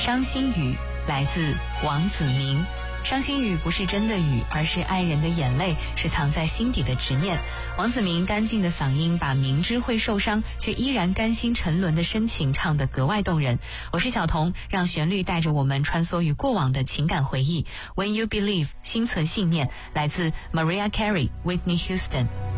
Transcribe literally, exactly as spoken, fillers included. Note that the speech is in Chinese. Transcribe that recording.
伤心雨来自王子明。伤心雨不是真的雨，而是爱人的眼泪，是藏在心底的执念。王子明干净的嗓音把明知会受伤却依然甘心沉沦的深情唱得格外动人。我是小童，让旋律带着我们穿梭于过往的情感回忆。 When You Believe 心存信念来自 Mariah Carey Whitney Houston。